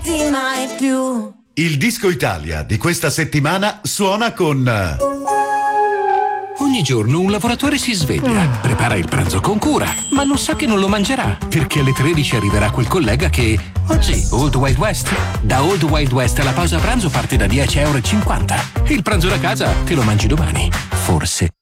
mai più. Il Disco Italia di questa settimana suona con... Ogni giorno un lavoratore si sveglia, prepara il pranzo con cura, ma non sa che non lo mangerà, perché alle 13 arriverà quel collega che... Oggi, Old Wild West. Da Old Wild West la pausa pranzo parte da 10,50 €. Il pranzo da casa te lo mangi domani. Forse.